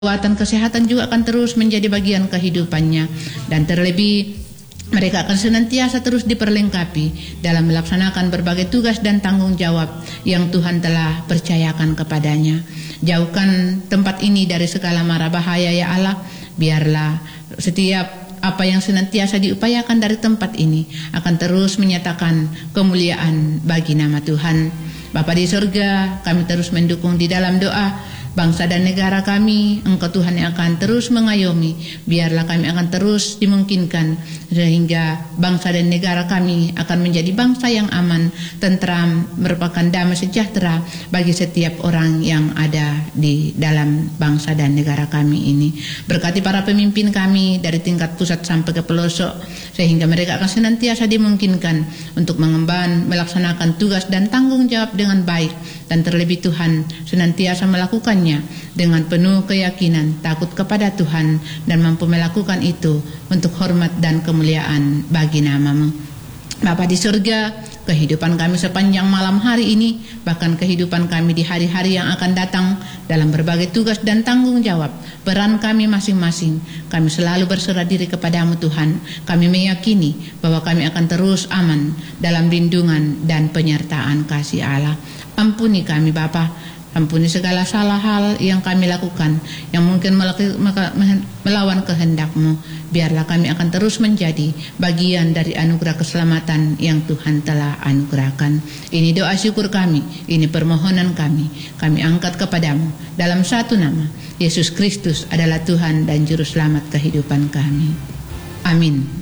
Perawatan kesehatan juga akan terus menjadi bagian kehidupannya, dan terlebih mereka akan senantiasa terus diperlengkapi dalam melaksanakan berbagai tugas dan tanggung jawab yang Tuhan telah percayakan kepadanya. Jauhkan tempat ini dari segala mara bahaya ya Allah. Biarlah setiap apa yang senantiasa diupayakan dari tempat ini akan terus menyatakan kemuliaan bagi nama Tuhan. Bapa di surga, kami terus mendukung di dalam doa bangsa dan negara kami. Engkau Tuhan yang akan terus mengayomi. Biarlah kami akan terus dimungkinkan sehingga bangsa dan negara kami akan menjadi bangsa yang aman, tentram, merupakan damai sejahtera bagi setiap orang yang ada di dalam bangsa dan negara kami ini. Berkati para pemimpin kami dari tingkat pusat sampai ke pelosok, sehingga mereka akan senantiasa dimungkinkan untuk mengemban, melaksanakan tugas dan tanggung jawab dengan baik, dan terlebih Tuhan senantiasa melakukannya dengan penuh keyakinan, takut kepada Tuhan, dan mampu melakukan itu untuk hormat dan kemuliaan bagi nama-Mu. Bapa di surga, kehidupan kami sepanjang malam hari ini, bahkan kehidupan kami di hari-hari yang akan datang dalam berbagai tugas dan tanggung jawab, peran kami masing-masing, kami selalu berserah diri kepadamu Tuhan. Kami meyakini bahwa kami akan terus aman dalam lindungan dan penyertaan kasih Allah. Ampuni kami Bapa, ampuni segala salah hal yang kami lakukan yang mungkin melawan kehendak-Mu. Biarlah kami akan terus menjadi bagian dari anugerah keselamatan yang Tuhan telah anugerahkan. Ini doa syukur kami, ini permohonan kami angkat kepadamu dalam satu nama, Yesus Kristus adalah Tuhan dan Juru Selamat kehidupan kami. Amin.